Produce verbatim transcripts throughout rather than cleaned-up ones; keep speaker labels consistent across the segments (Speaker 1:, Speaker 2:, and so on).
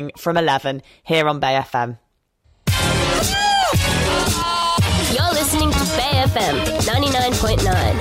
Speaker 1: from eleven here on Bay F M.
Speaker 2: You're listening to Bay F M ninety-nine point nine.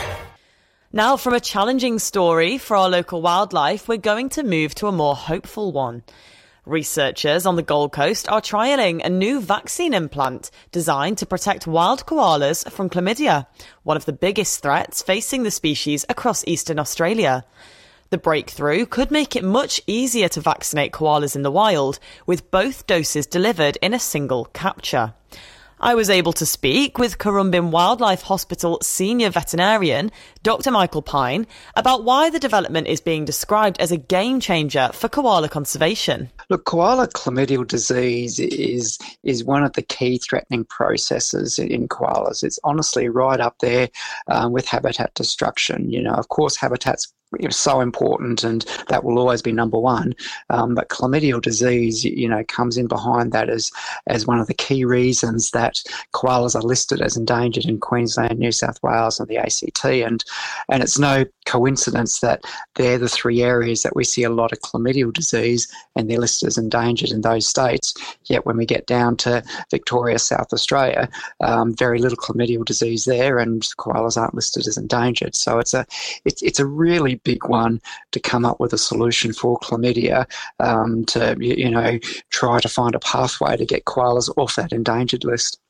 Speaker 1: Now, from a challenging story for our local wildlife, we're going to move to a more hopeful one. Researchers on the Gold Coast are trialling a new vaccine implant designed to protect wild koalas from chlamydia, one of the biggest threats facing the species across eastern Australia. The breakthrough could make it much easier to vaccinate koalas in the wild, with both doses delivered in a single capture. I was able to speak with Currumbin Wildlife Hospital senior veterinarian, Doctor Michael Pine, about why the development is being described as a game changer for koala conservation.
Speaker 3: Look, koala chlamydial disease is is one of the key threatening processes in koalas. It's honestly right up there um, with habitat destruction. You know, of course, habitat's so important, and that will always be number one. Um, but chlamydial disease, you know, comes in behind that as as one of the key reasons that koalas are listed as endangered in Queensland, New South Wales, and the A C T. And and it's no coincidence that they're the three areas that we see a lot of chlamydial disease, and they're listed as endangered in those states. Yet when we get down to Victoria, South Australia, um, very little chlamydial disease there, and koalas aren't listed as endangered. So it's a it's it's a really big one to come up with a solution for chlamydia, um, to, you know, try to find a pathway to get koalas off that endangered list.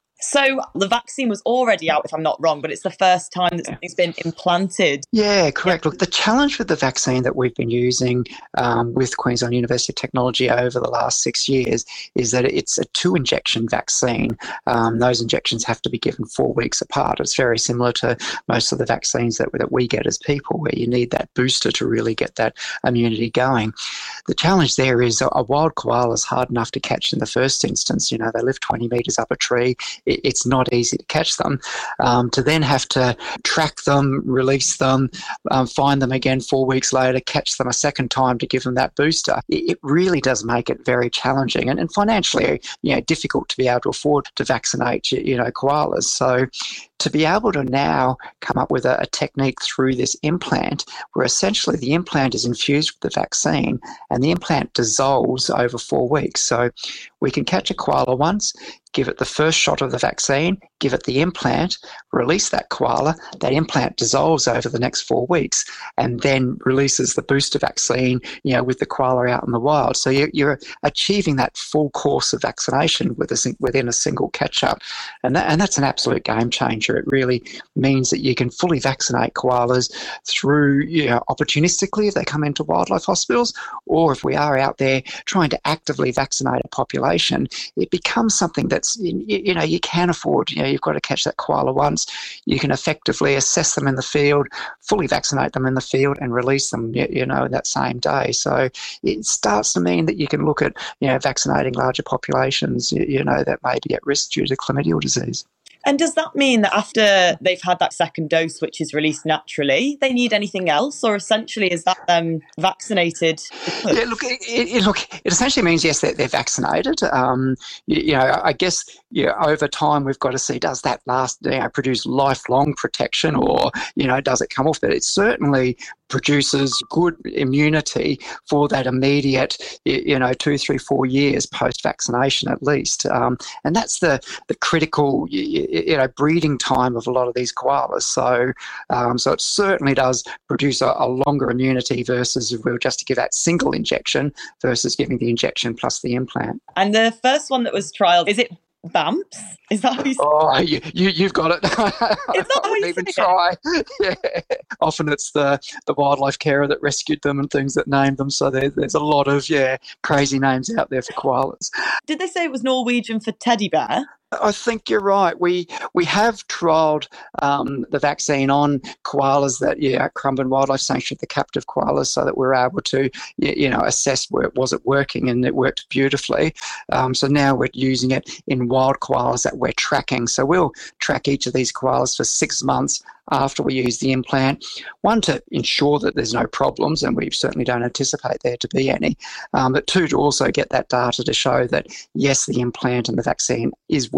Speaker 1: So the vaccine was already out, if I'm not wrong, but it's the first time that something's been implanted.
Speaker 3: Yeah, correct. Yeah. Look, the challenge with the vaccine that we've been using um, with Queensland University of Technology over the last six years is that it's a two-injection vaccine. Um, those injections have to be given four weeks apart. It's very similar to most of the vaccines that, that we get as people, where you need that booster to really get that immunity going. The challenge there is a, a wild koala is hard enough to catch in the first instance. You know, they live twenty metres up a tree. It, it's not easy to catch them. Um, to then have to track them, release them, um, find them again four weeks later, catch them a second time to give them that booster. It, it really does make it very challenging and, and financially, you know, difficult to be able to afford to vaccinate, you know, koalas. So to be able to now come up with a, a technique through this implant where essentially the implant is infused with the vaccine and the implant dissolves over four weeks. So we can catch a koala once, give it the first shot of the vaccine, give it the implant, release that koala, that implant dissolves over the next four weeks and then releases the booster vaccine, you know, with the koala out in the wild. So you're, you're achieving that full course of vaccination with a, within a single catch-up. And, that, and that's an absolute game changer. It really means that you can fully vaccinate koalas through, you know, opportunistically if they come into wildlife hospitals, or if we are out there trying to actively vaccinate a population, it becomes something that's, you know, you can afford. You know, you've got to catch that koala once. You can effectively assess them in the field, fully vaccinate them in the field and release them, you know, that same day. So it starts to mean that you can look at, you know, vaccinating larger populations, you know, that may be at risk due to chlamydial disease.
Speaker 1: And does that mean that after they've had that second dose, which is released naturally, they need anything else? Or essentially, is that them vaccinated?
Speaker 3: Yeah, look, it, it, look, it essentially means, yes, they're, they're vaccinated. Um, you, you know, I guess, you know, over time, we've got to see, does that last, you know, produce lifelong protection, or, you know, does it come off? But it certainly produces good immunity for that immediate, you know, two, three, four years post-vaccination at least. Um, and that's the, the critical, you know, breeding time of a lot of these koalas. So um, so it certainly does produce a, a longer immunity versus if we were just to give that single injection versus giving the injection plus the implant.
Speaker 1: And the first one that was trialled, is it BAMPS? Is that how you say it?
Speaker 3: Oh, you, you, you've got it.
Speaker 1: Is that how you
Speaker 3: even
Speaker 1: say
Speaker 3: try. It? Yeah. Often it's the, the wildlife carer that rescued them and things that named them. So there, there's a lot of, yeah, crazy names out there for koalas.
Speaker 1: Did they say it was Norwegian for teddy bear?
Speaker 3: I think you're right. We we have trialled um, the vaccine on koalas that, yeah, Currumbin Wildlife sanctioned the captive koalas so that we're able to, you know, assess where was it working, and it worked beautifully. Um, so now we're using it in wild koalas that we're tracking. So we'll track each of these koalas for six months after we use the implant, one, to ensure that there's no problems, and we certainly don't anticipate there to be any, um, but two, to also get that data to show that, yes, the implant and the vaccine is working.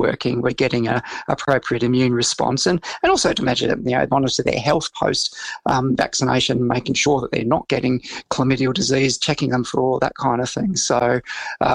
Speaker 3: working, we're getting a appropriate immune response, and, and also to measure, you know, monitor their health post um, vaccination, making sure that they're not getting chlamydial disease, checking them for all that kind of thing. So